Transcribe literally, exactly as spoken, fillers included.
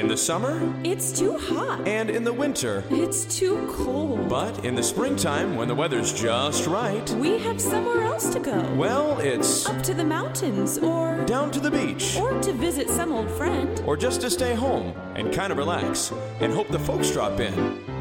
In the summer, it's too hot. and in the winter. It's too cold. But in the springtime, when the weather's just right, we have somewhere else to go. well, it's Up to the mountains, or down to the beach. or to visit some old friend. Or just to stay home and kind of relax and hope the folks drop in.